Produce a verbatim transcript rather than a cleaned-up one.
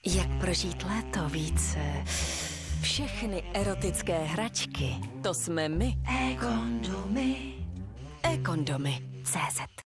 Jak prožít léto více? Všechny erotické hračky, to jsme my. E-kondomy. E-kondomy. C Z